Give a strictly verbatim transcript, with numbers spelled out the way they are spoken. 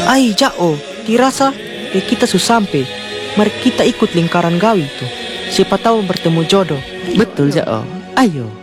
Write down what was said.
Ai Jao, dirasa eh, kita sudah sampai. Mari kita ikut lingkaran gawi itu. Siapa tahu bertemu jodoh. Betul, Jao. Ayo.